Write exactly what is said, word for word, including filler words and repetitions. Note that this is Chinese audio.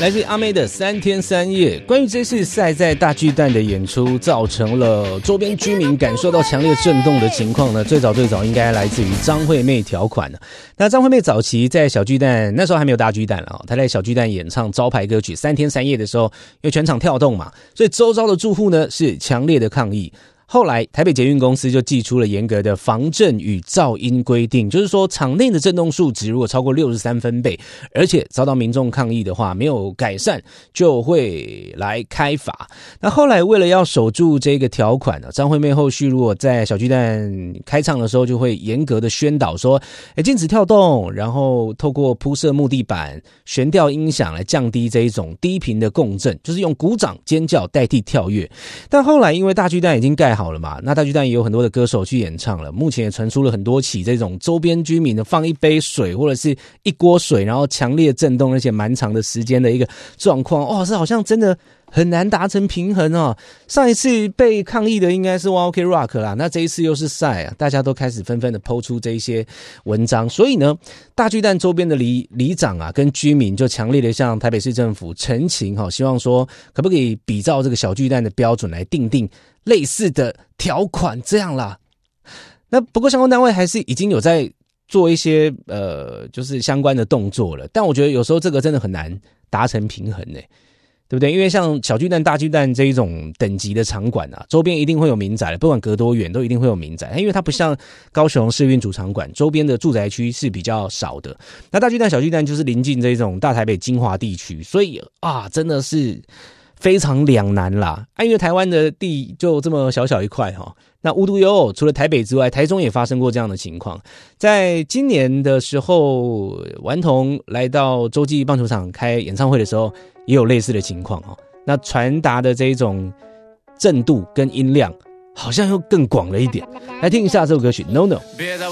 来自阿妹的三天三夜。关于这次赛在大巨蛋的演出造成了周边居民感受到强烈震动的情况呢，最早最早应该来自于张惠妹条款。那张惠妹早期在小巨蛋，那时候还没有大巨蛋了，她在小巨蛋演唱招牌歌曲三天三夜的时候，因为全场跳动嘛，所以周遭的住户呢是强烈的抗议。后来台北捷运公司就祭出了严格的防震与噪音规定，就是说场内的震动数值如果超过六十三分贝，而且遭到民众抗议的话没有改善，就会来开罚。那后来为了要守住这个条款，张惠妹后续如果在小巨蛋开唱的时候就会严格的宣导说禁止跳动，然后透过铺设木地板、悬吊音响来降低这一种低频的共振，就是用鼓掌尖叫代替跳跃。但后来因为大巨蛋已经盖好了嘛，那大巨蛋也有很多的歌手去演唱了，目前也传出了很多起这种周边居民的放一杯水或者是一锅水然后强烈震动而且蛮长的时间的一个状况。哇，这好像真的很难达成平衡哦。上一次被抗议的应该是 One OK Rock 啦，那这一次又是赛啊，大家都开始纷纷的抛出这一些文章。所以呢，大巨蛋周边的里里长啊跟居民就强烈的向台北市政府陈情，希望说可不可以比照这个小巨蛋的标准来订定类似的条款这样啦。那不过相关单位还是已经有在做一些呃，就是相关的动作了，但我觉得有时候这个真的很难达成平衡呢，对不对？因为像小巨蛋、大巨蛋这一种等级的场馆啊，周边一定会有民宅，不管隔多远都一定会有民宅，因为它不像高雄世运主场馆，周边的住宅区是比较少的。那大巨蛋、小巨蛋就是临近这种大台北精华地区，所以啊，真的是非常两难啦。啊，因为台湾的地就这么小小一块哈。那无独有偶，除了台北之外，台中也发生过这样的情况。在今年的时候，顽童来到洲际棒球场开演唱会的时候，也有类似的情况哦。那传达的这种震度跟音量，好像又更广了一点。来听一下这首歌曲《No No》。